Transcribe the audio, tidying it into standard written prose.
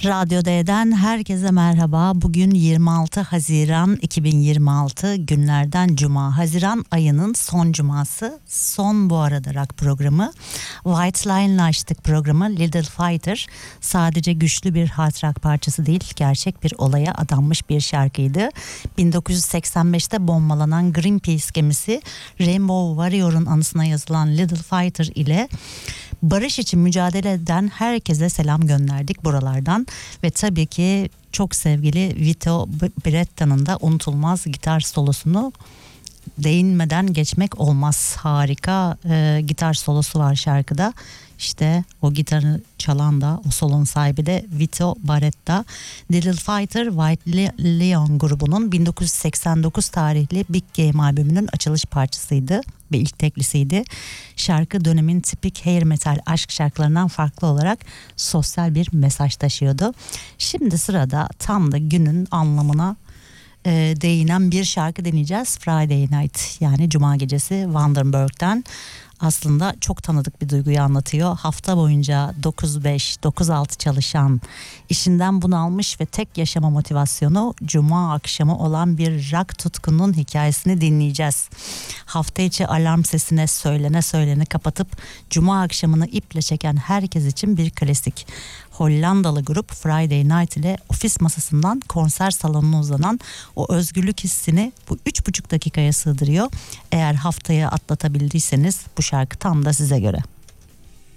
Radyo D'den herkese merhaba. Bugün 26 Haziran 2026 günlerden Cuma. Haziran ayının son cuması. Son bu arada rock programı. White Line'la açtık programı. Little Fighter sadece güçlü bir hard rock parçası değil, gerçek bir olaya adanmış bir şarkıydı. 1985'te bombalanan Greenpeace gemisi Rainbow Warrior'un anısına yazılan Little Fighter ile barış için mücadele eden herkese selam gönderdik buralardan. Ve tabii ki çok sevgili Vito Bretta'nın da unutulmaz gitar solosunu değinmeden geçmek olmaz. Harika gitar solosu var şarkıda. İşte o gitarı çalan da, o solonun sahibi de Vito Barretta. Little Fighter, White Lion grubunun 1989 tarihli Big Game albümünün açılış parçasıydı ve ilk teklisiydi. Şarkı dönemin tipik hair metal aşk şarkılarından farklı olarak sosyal bir mesaj taşıyordu. Şimdi sırada tam da günün anlamına değinen bir şarkı deneyeceğiz. Friday Night, yani Cuma gecesi, Vandenberg'den. Aslında çok tanıdık bir duyguyu anlatıyor. Hafta boyunca 9-5, 9-6 çalışan, işinden bunalmış ve tek yaşama motivasyonu Cuma akşamı olan bir rock tutkunun hikayesini dinleyeceğiz. Hafta içi alarm sesine söylene kapatıp Cuma akşamını iple çeken herkes için bir klasik. Hollandalı grup Friday Night ile ofis masasından konser salonuna uzanan o özgürlük hissini bu 3,5 dakikaya sığdırıyor. Eğer haftayı atlatabildiyseniz bu şarkı tam da size göre.